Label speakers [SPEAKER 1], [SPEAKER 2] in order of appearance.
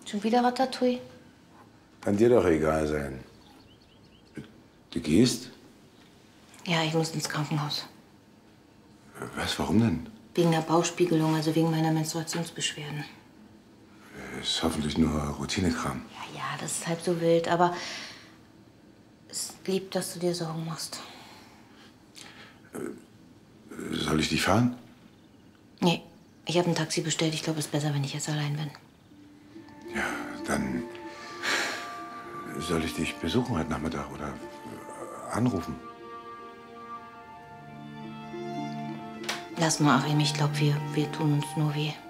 [SPEAKER 1] Schon wieder Ratatouille?
[SPEAKER 2] Kann dir doch egal sein. Du gehst?
[SPEAKER 1] Ja, ich muss ins Krankenhaus.
[SPEAKER 2] Was, warum denn?
[SPEAKER 1] Wegen der Bauchspiegelung, also wegen meiner Menstruationsbeschwerden.
[SPEAKER 2] Ist hoffentlich nur Routinekram.
[SPEAKER 1] Ja, das ist halb so wild, aber es ist lieb, dass du dir Sorgen machst.
[SPEAKER 2] Soll ich dich fahren?
[SPEAKER 1] Nee, ich habe ein Taxi bestellt. Ich glaube, es ist besser, wenn ich jetzt allein bin.
[SPEAKER 2] Ja, dann soll ich dich besuchen heute Nachmittag oder anrufen?
[SPEAKER 1] Lass mal, Achim. Ich glaube, wir tun uns nur weh.